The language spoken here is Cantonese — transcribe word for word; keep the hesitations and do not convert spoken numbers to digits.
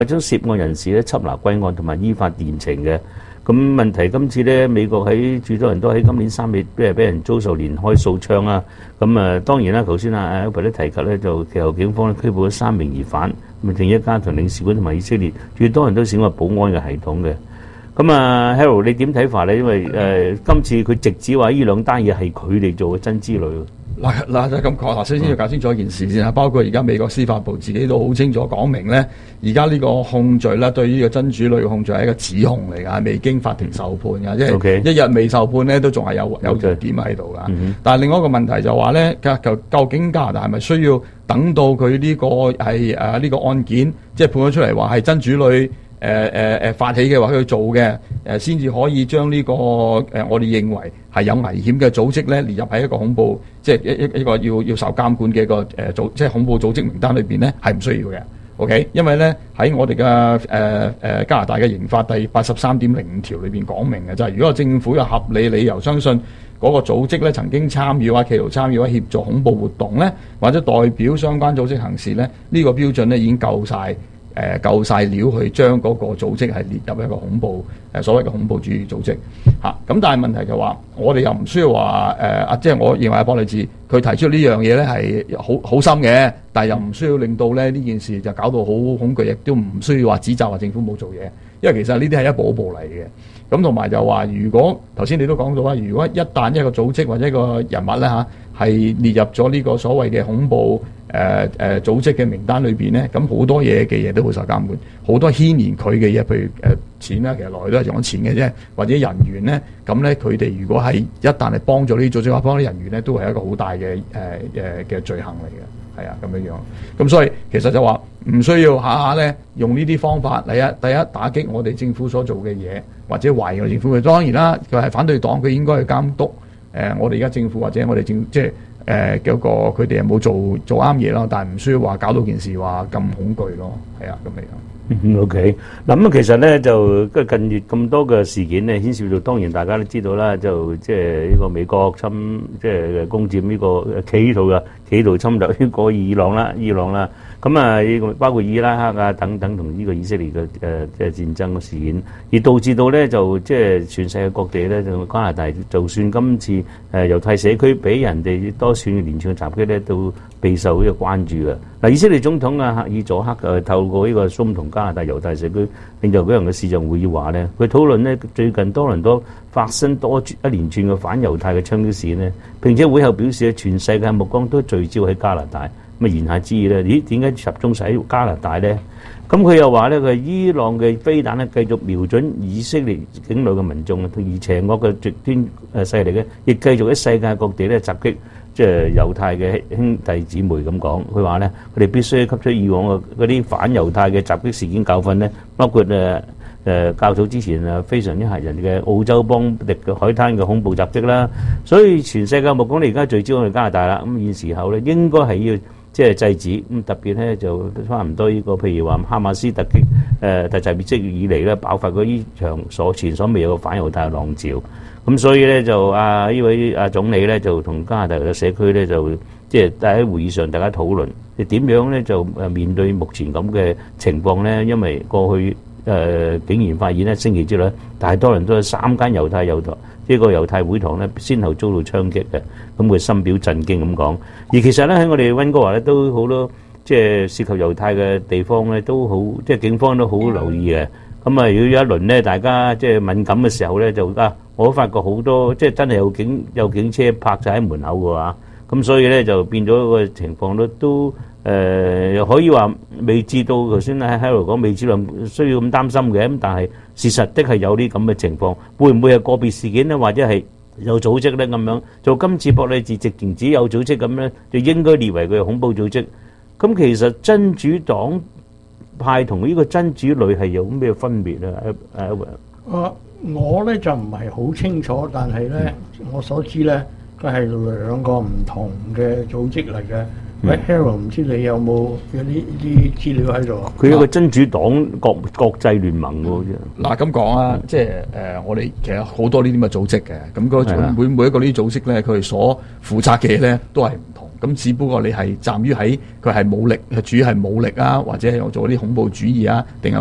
將涉案人士咧緝拿歸案同埋依法嚴懲嘅。咁問題今次咧，美國喺最多人都喺今年三月即係俾人遭受連開數槍啊。咁啊，當然啦，頭先啊 Albert 都提及咧，就其後警方咧拘捕咗三名疑犯，咁另一加強領事館同埋以色列最多人都使用保安嘅系統嘅。咁啊 ，Harold 你點睇法咧？因為誒、呃、今次佢直指話呢兩單嘢係佢哋做嘅真之類。 嗱嗱就咁講，嗱首先要搞清楚一件事先啊，包括而家美國司法部自己都好清楚講明咧，而家呢個控罪咧對於呢個真主類嘅控罪係一個指控嚟㗎，未經法庭受判㗎，即係 Okay. 一日未受判咧都仲係有有疑點喺度㗎。 Okay. 但係另外一個問題就話咧，究究竟加拿大係咪需要等到佢呢個係誒呢個案件即係判咗出嚟話係真主類？誒誒誒發起嘅話，佢做嘅誒先至可以將呢、這個誒、呃、我哋認為係有危險嘅組織咧列入喺一個恐怖，即係一一一個要要受監管嘅一個誒、呃、組，即係恐怖組織名單裏邊咧，係唔需要嘅。OK，因為咧喺我哋嘅誒誒加拿大嘅刑法第八十三點零五條裏邊講明嘅就係、是，如果政府有合理理由相信嗰個組織咧曾經參與或企圖參與或協助恐怖活動咧，或者代表相關組織行事咧，呢、這個標準咧已經夠晒。誒、呃、夠晒料去將嗰個組織係列入一個恐怖誒、呃、所謂嘅恐怖主義組織嚇，咁、啊、但係問題就話我哋又唔需要話誒啊，即係我認為阿波利治佢提出呢樣嘢咧係好好深嘅，但係又唔需要令到咧呢件事就搞到好恐懼，亦都唔需要話指責話政府冇做嘢，因為其實呢啲係一步一步嚟嘅。咁同埋就話，如果頭先你都講到啦，如果一旦一個組織或者一個人物咧嚇係列入咗呢個所謂嘅恐怖誒誒、呃呃、組織嘅名單裏邊咧，咁好多嘢嘅嘢都會受監管，好多牽連佢嘅嘢，譬如誒、呃、錢啦，其實來都係用咗錢嘅啫，或者人員咧，咁咧佢哋如果係一旦係幫咗呢啲組織或幫啲人員咧，都係一個好大嘅誒誒嘅罪行嚟嘅，係啊咁樣樣。咁所以其實就話唔需要下下咧用呢啲方法，第一第一打擊我哋政府所做嘅嘢，或者懷疑我哋政府嘅。當然啦，佢係反對黨，佢應該去監督誒、呃、我哋而家政府或者我哋政即係。誒嗰個佢哋係冇做做啱嘢咯，但係唔需要話搞到件事話咁恐懼咯，係啊咁樣。 嗯 OK， 嗱咁其實咧就近月咁多嘅事件咧牽涉到，當然大家都知道啦，就即係呢個美國侵即係攻佔呢個企圖嘅企圖侵略呢個伊朗啦，伊朗啦。咁啊，呢個包括伊拉克啊等等同呢個以色列嘅誒即係戰爭嘅事件，而導致到咧就即係全世界各地咧，就加拿大就算今次誒猶太社區俾人哋多串連串嘅襲擊咧，都備受呢個關注嘅。嗱，以色列總統啊，赫爾佐克誒透過呢個 Zoom 同加拿大猶太社區領袖舉行嘅視像會議話咧，佢討論咧最近多倫多發生多一連串嘅反猶太嘅槍擊事件咧，並且會後表示全世界目光都聚焦喺加拿大。咁啊言下之意咧，咦點解集中喺加拿大咧？咁佢又話咧，佢伊朗嘅飛彈咧繼續瞄準以色列境內嘅民眾，而邪惡嘅極端誒勢力咧，亦繼續喺世界各地咧襲擊即係猶太嘅兄弟姊妹咁講。佢話咧，佢哋必須吸取以往嘅嗰啲反猶太嘅襲擊事件教訓咧，包括誒誒較早之前誒非常之嚇人嘅澳洲邦迪嘅海灘嘅恐怖襲擊啦。所以全世界目光你而家聚焦喺加拿大啦。咁現時候咧應該係要即係制止，咁特別咧就差唔多呢、這個，譬如話哈馬斯突擊誒突襲以色列以嚟咧，爆發過呢場所前所未有嘅反猶太浪潮。咁所以咧就啊呢位啊總理咧就同加拿大嘅社區咧就即係喺會議上大家討論，你點樣咧就誒面對目前咁嘅情況咧？因為過去誒、呃、竟然發現咧星期之內大多人都有三間猶太猶太。呢個猶太會堂咧，先後遭到槍擊嘅，咁佢深表震驚咁講。而其實咧喺我哋溫哥華咧，都好多即係涉及猶太嘅地方咧，都好即係警方都好留意嘅。咁啊，如果有一輪咧，大家即係敏感嘅時候咧，就啊，我都發覺好多即係真係有警有警車泊晒喺門口嘅話，咁所以咧就變咗個情況都都誒可以話未至到頭先喺喺度講未至量需要咁擔心嘅。咁但係事實的係有啲咁嘅情況，會唔會係個別事件咧，或者係有組織咧咁樣？就今次博利治直情只有組織咁咧，就應該列為佢係恐怖組織。咁其實真主黨派同呢個真主旅係有咩分別咧？誒誒， 啊，我咧就唔係好清楚，但係咧我所知咧，佢係兩個唔同嘅組織嚟嘅。喂 Harold 唔知你有冇有啲啲資料喺度啊？ 佢有個真主黨國國際聯盟喎， 嗱咁講啊，即係誒、呃，我哋其實好多呢啲咁嘅組織嘅，咁嗰每每一個呢啲組織咧，佢哋所負責嘅嘢咧都係唔同咁只不過你係站於喺佢係武力，係主要係武力啊，或者係有做啲恐怖主義啊，定係